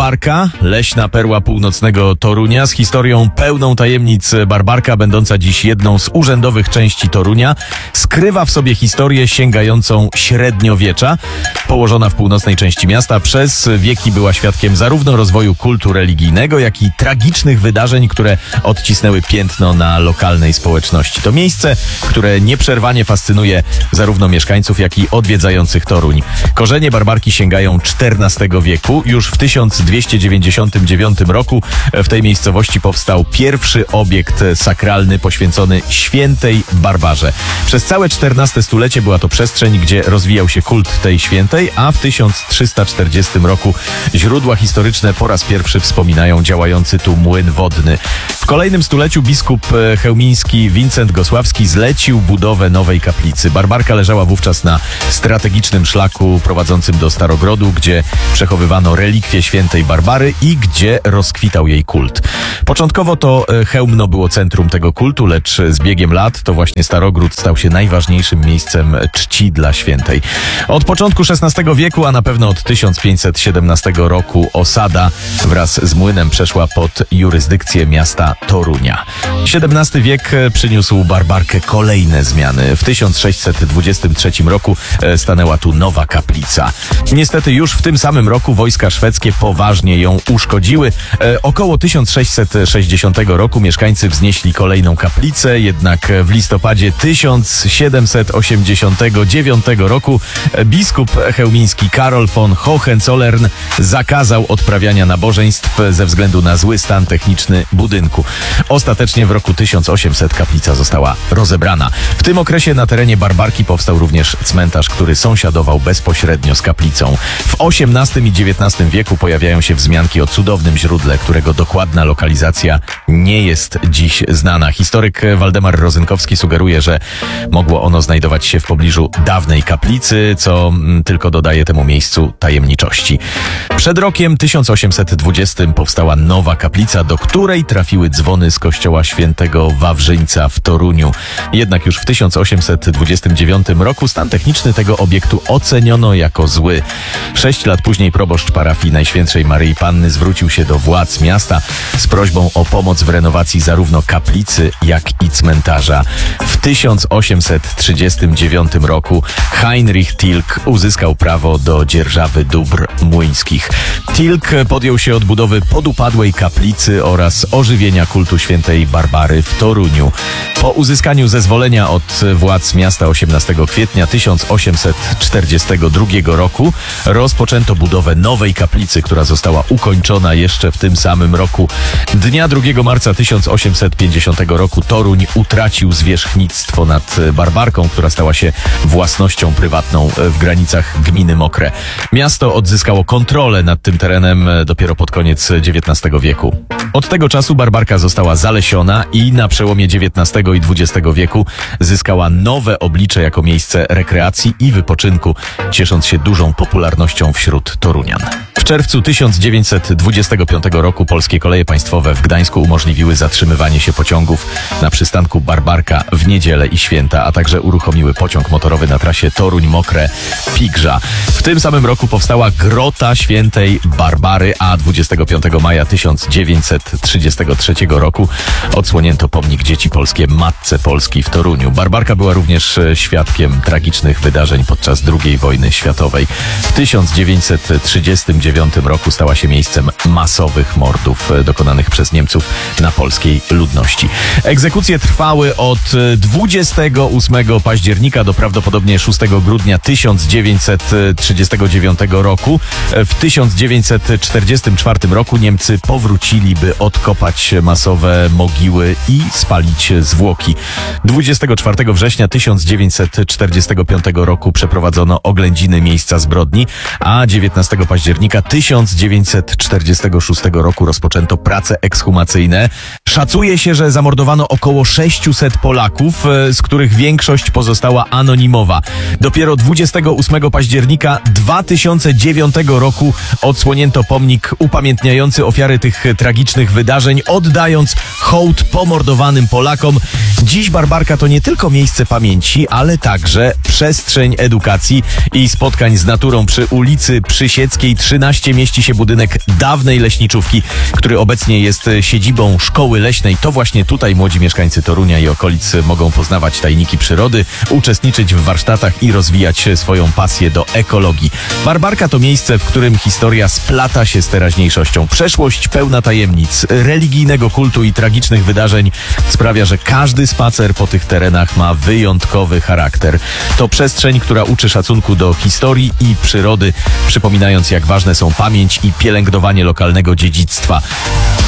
Barbarka, leśna perła północnego Torunia z historią pełną tajemnic. Barbarka, będąca dziś jedną z urzędowych części Torunia, skrywa w sobie historię sięgającą średniowiecza. Położona w północnej części miasta, przez wieki była świadkiem zarówno rozwoju kultu religijnego, jak i tragicznych wydarzeń, które odcisnęły piętno na lokalnej społeczności. To miejsce, które nieprzerwanie fascynuje zarówno mieszkańców, jak i odwiedzających Toruń. Korzenie Barbarki sięgają XIV wieku. Już w 1299 roku w tej miejscowości powstał pierwszy obiekt sakralny poświęcony świętej Barbarze. Przez całe XIV stulecie była to przestrzeń, gdzie rozwijał się kult tej świętej, a w 1340 roku źródła historyczne po raz pierwszy wspominają działający tu młyn wodny. W kolejnym stuleciu biskup chełmiński Wincent Gosławski zlecił budowę nowej kaplicy. Barbarka leżała wówczas na strategicznym szlaku prowadzącym do Starogrodu, gdzie przechowywano relikwie świętej Barbary i gdzie rozkwitał jej kult. Początkowo to Chełmno było centrum tego kultu, lecz z biegiem lat to właśnie Starogród stał się najważniejszym miejscem czci dla świętej. Od początku XVI wieku, a na pewno od 1517 roku osada wraz z młynem przeszła pod jurysdykcję miasta Torunia. XVII wiek przyniósł Barbarkę kolejne zmiany. W 1623 roku stanęła tu nowa kaplica. Niestety już w tym samym roku wojska szwedzkie poważnie ją uszkodziły. Około 1660 roku mieszkańcy wznieśli kolejną kaplicę, jednak w listopadzie 1789 roku biskup chełmiński Karol von Hohenzollern zakazał odprawiania nabożeństw ze względu na zły stan techniczny budynku. Ostatecznie w roku 1800 kaplica została rozebrana. W tym okresie na terenie Barbarki powstał również cmentarz, który sąsiadował bezpośrednio z kaplicą. W XVIII i XIX wieku pojawiają się wzmianki o cudownym źródle, którego dokładna lokalizacja nie jest dziś znana. Historyk Waldemar Rozynkowski sugeruje, że mogło ono znajdować się w pobliżu dawnej kaplicy, co tylko dodaje temu miejscu tajemniczości. Przed rokiem 1820 powstała nowa kaplica, do której trafiły dzwony z kościoła świętego Wawrzyńca w Toruniu. Jednak już w 1829 roku stan techniczny tego obiektu oceniono jako zły. 6 lat później proboszcz parafii Najświętszej Maryi Panny zwrócił się do władz miasta z prośbą o pomoc w renowacji zarówno kaplicy, jak i cmentarza. W 1839 roku Heinrich Tilk uzyskał prawo do dzierżawy dóbr młyńskich. Tilk podjął się odbudowy podupadłej kaplicy oraz ożywienia kultu świętej Barbary w Toruniu. Po uzyskaniu zezwolenia od władz miasta 18 kwietnia 1842 roku rozpoczęto budowę nowej kaplicy, która została ukończona jeszcze w tym samym roku. Dnia 2 marca 1850 roku Toruń utracił zwierzchnictwo nad Barbarką, która stała się własnością prywatną w granicach gminy Mokre. Miasto odzyskało kontrolę nad tym terenem dopiero pod koniec XIX wieku. Od tego czasu Barbarka została zalesiona i na przełomie XIX i XX wieku zyskała nowe oblicze jako miejsce rekreacji i wypoczynku, ciesząc się dużą popularnością wśród Torunian. W czerwcu 1925 roku Polskie Koleje Państwowe w Gdańsku umożliwiły zatrzymywanie się pociągów na przystanku Barbarka w niedzielę i święta, a także uruchomiły pociąg motorowy na trasie Toruń-Mokre-Pigrza. W tym samym roku powstała Grota Świętej Barbary, a 25 maja 1933 roku odsłonięto pomnik Dzieci Polskie Matce Polski w Toruniu. Barbarka była również świadkiem tragicznych wydarzeń podczas II wojny światowej. W 1939 roku stała się miejscem masowych mordów dokonanych przez Niemców na polskiej ludności. Egzekucje trwały od 28 października do prawdopodobnie 6 grudnia 1939 roku. W 1944 roku Niemcy powrócili, by odkopać masowe mogiły i spalić zwłoki. 24 września 1945 roku przeprowadzono oględziny miejsca zbrodni, a 19 października 1946 roku rozpoczęto prace ekshumacyjne. Szacuje się, że zamordowano około 600 Polaków, z których większość pozostała anonimowa. Dopiero 28 października 2009 roku odsłonięto pomnik upamiętniający ofiary tych tragicznych wydarzeń, oddając hołd pomordowanym Polakom. Dziś Barbarka to nie tylko miejsce pamięci, ale także przestrzeń edukacji i spotkań z naturą przy ulicy Przysieckiej 13. 15 mieści się budynek dawnej leśniczówki, który obecnie jest siedzibą szkoły leśnej. To właśnie tutaj młodzi mieszkańcy Torunia i okolic mogą poznawać tajniki przyrody, uczestniczyć w warsztatach i rozwijać swoją pasję do ekologii. Barbarka to miejsce, w którym historia splata się z teraźniejszością. Przeszłość pełna tajemnic, religijnego kultu i tragicznych wydarzeń sprawia, że każdy spacer po tych terenach ma wyjątkowy charakter. To przestrzeń, która uczy szacunku do historii i przyrody, przypominając, jak ważne są pamięć i pielęgnowanie lokalnego dziedzictwa.